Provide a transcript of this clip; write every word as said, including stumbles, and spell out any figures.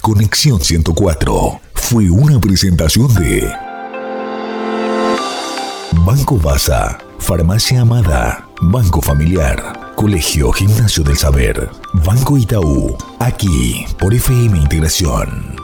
Conexión ciento cuatro fue una presentación de Banco Baza, Farmacia Amada, Banco Familiar, Colegio Gimnasio del Saber, Banco Itaú, aquí por F M Integración.